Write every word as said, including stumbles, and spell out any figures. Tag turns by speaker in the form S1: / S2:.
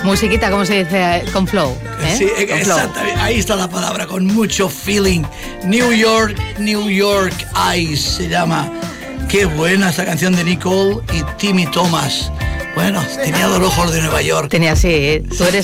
S1: Musiquita, ¿cómo se dice? Con flow. ¿eh?
S2: Sí,
S1: con
S2: exactamente. Flow. Ahí está la palabra, con mucho feeling. New York, New York Eyes se llama. Qué buena esta canción de Nicole y Timmy Thomas. Bueno, tenía los ojos de Nueva York.
S1: Tenía, sí. Tú eres